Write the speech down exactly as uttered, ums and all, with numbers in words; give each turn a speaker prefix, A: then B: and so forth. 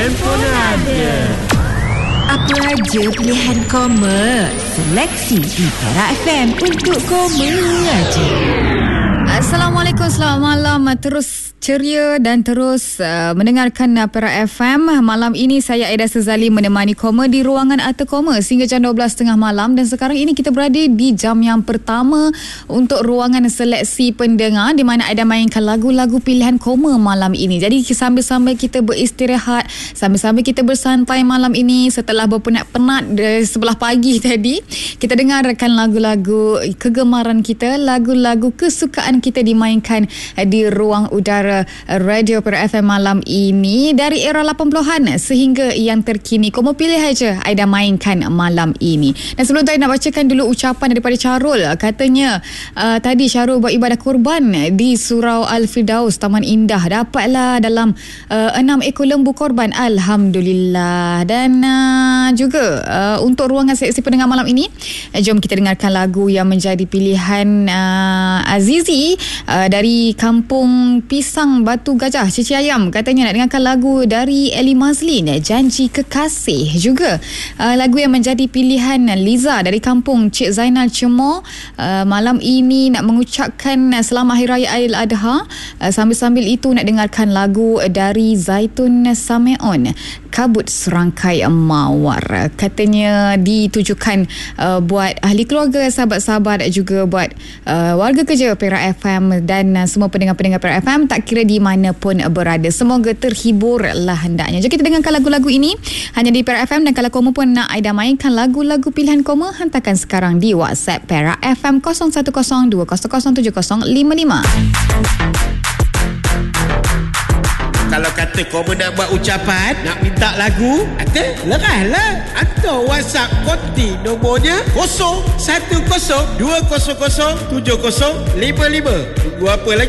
A: Handphone ada.
B: Apa aja pilihan koma. Seleksi di Perak F M untuk koma aja.
C: Assalamualaikum, selamat malam. Terus ceria dan terus uh, mendengarkan uh, Perak F M. Malam ini saya Aida Sezali menemani koma di ruangan Arta Koma sehingga jam dua belas tiga puluh malam, dan sekarang ini kita berada di jam yang pertama untuk ruangan seleksi pendengar di mana Aida mainkan lagu-lagu pilihan koma malam ini. Jadi sambil-sambil kita beristirahat, sambil-sambil kita bersantai malam ini setelah berpenat-penat dari sebelah pagi tadi, kita dengarkan lagu-lagu kegemaran kita, lagu-lagu kesukaan kita dimainkan di ruang udara Radio Perak F M malam ini dari era lapan puluhan sehingga yang terkini. Kau pilih aja Aida mainkan malam ini. Dan sebelum tu Aida nak bacakan dulu ucapan daripada Syarul. Katanya uh, tadi Syarul buat ibadah kurban di Surau Al-Firdaus Taman Indah, dapatlah dalam uh, enam ekor lembu korban. Alhamdulillah. Dan uh, juga uh, untuk ruangan seksi pendengar malam ini, uh, jom kita dengarkan lagu yang menjadi pilihan uh, Azizi uh, dari Kampung Pisang Batu Gajah, Cici Ayam. Katanya nak dengarkan lagu dari Eli Mazlin, Janji Kekasih. Juga uh, lagu yang menjadi pilihan Liza dari Kampung Cik Zainal Cemor. Uh, malam ini nak mengucapkan uh, Selamat Hari Raya Ailadha. Uh, sambil-sambil itu nak dengarkan lagu dari Zaitun Sameon, Kabut Serangkai Mawar. Katanya ditujukan uh, buat ahli keluarga, sahabat-sahabat, juga buat uh, warga kerja Perak F M dan uh, semua pendengar-pendengar Perak F M, tak kira di mana pun berada. Semoga terhiburlah hendaknya. Jadi kita dengarkan lagu-lagu ini hanya di Perak F M, dan kalau kamu pun nak Aida mainkan lagu-lagu pilihan koma, hantarkan sekarang di WhatsApp Perak F M kosong satu kosong dua kosong kosong tujuh kosong lima lima.
A: Kalau kata kau nak buat ucapan, nak minta lagu, kata lerahlah. Atau WhatsApp konti nombornya kosong satu kosong dua kosong kosong tujuh kosong lima lima. Tunggu apa lagi?